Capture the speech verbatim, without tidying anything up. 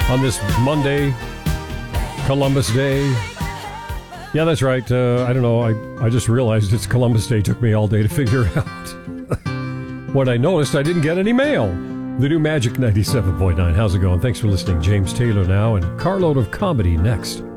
on this Monday, Columbus Day. Yeah, that's right. Uh, I don't know. I, I just realized it's Columbus Day. It took me all day to figure out. When I noticed, I didn't get any mail. The new Magic ninety-seven point nine. How's it going? Thanks for listening. James Taylor now, and carload of comedy next.